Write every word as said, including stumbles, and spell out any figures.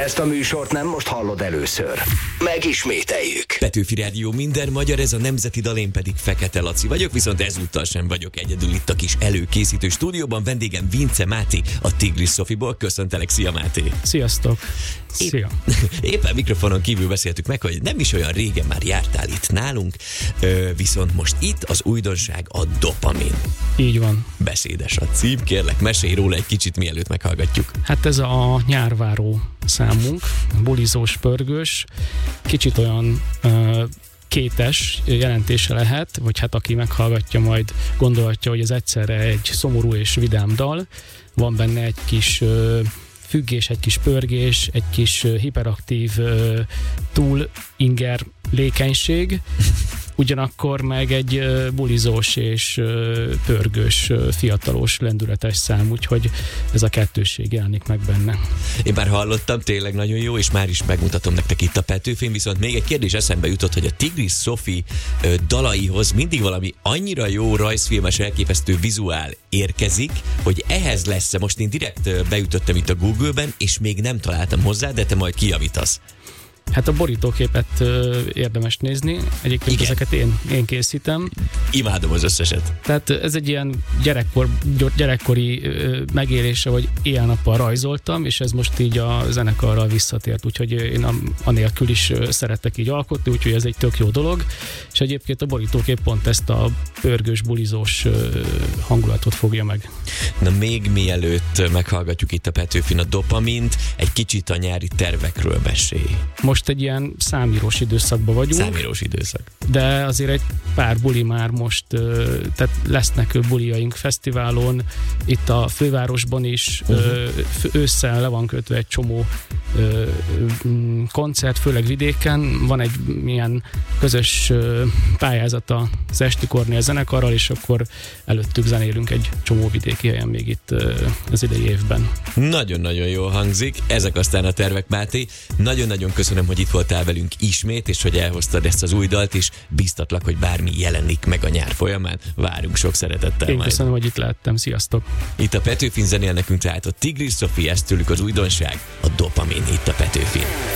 Ezt a műsort nem most hallod először. Megismételjük. Petőfi Rádió, minden magyar, ez a nemzeti dal, én pedig Fekete Laci vagyok, viszont ezúttal sem vagyok egyedül itt a kis előkészítő stúdióban. Vendégem Vince Máté, a Tigris Sofiból. Köszöntelek, szia Máté! Sziasztok! Szia! Éppen mikrofonon kívül beszéltük meg, hogy nem is olyan régen már jártál itt nálunk, viszont most itt az újdonság a dopamin. Így van. Beszédes a cím, kérlek, mesélj róla egy kicsit, mielőtt meghallgatjuk. Hát ez a nyárváró számunk, bulizós, pörgős, kicsit olyan uh, kétes jelentése lehet, vagy hát aki meghallgatja, majd gondolhatja, hogy ez egyszerre egy szomorú és vidám dal. Van benne egy kis uh, függés, egy kis pörgés, egy kis uh, hiperaktív uh, túl inger lékenység, ugyanakkor meg egy uh, bulizós és uh, pörgős, uh, fiatalos, lendületes szám, úgyhogy ez a kettősség jelenik meg benne. Én már hallottam, tényleg nagyon jó, és már is megmutatom nektek itt a Petőfin, viszont még egy kérdés eszembe jutott, hogy a Tigris Sofi uh, dalaihoz mindig valami annyira jó rajzfilmes, elképesztő vizuál érkezik, hogy ehhez lesz, most én direkt uh, beütöttem itt a Google-ben, és még nem találtam hozzá, de te majd kijavítasz. Hát a borítóképet ö, érdemes nézni, egyébként igen. Ezeket én, én készítem. Imádom az összeset. Tehát ez egy ilyen gyerekkor, gyerekkori ö, megélése, hogy éjjel-nappal rajzoltam, és ez most így a zenekarral visszatért, úgyhogy én a, anélkül is szeretek így alkotni, úgyhogy ez egy tök jó dolog, és egyébként a borítókép pont ezt a pörgős, bulizós ö, hangulatot fogja meg. Na még mielőtt meghallgatjuk itt a Petőfin a dopamint, egy kicsit a nyári tervekről mesélj. Most egy ilyen számírós időszakban vagyunk. Számírós időszak. De azért egy pár buli már most, tehát lesznek buliaink fesztiválon, itt a fővárosban is, uh-huh. ősszel le van kötve egy csomó koncert, főleg vidéken. Van egy ilyen közös pályázat az Esti Kornél zenekarral, és akkor előttük zenélünk egy csomó vidéki helyen még itt az idei évben. Nagyon-nagyon jól hangzik. Ezek aztán a tervek, Máté. Nagyon-nagyon köszönöm, hogy itt voltál velünk ismét, és hogy elhoztad ezt az új dalt is. Bíztatlak, hogy bármi jelenik meg a nyár folyamán. Várunk sok szeretettel. Én majd. Köszönöm, hogy itt lehettem. Sziasztok! Itt a Petőfin zenél nekünk tehát a Tigris Sofi, ez tőlük az újdonság, a dopamin itt a Petőfin.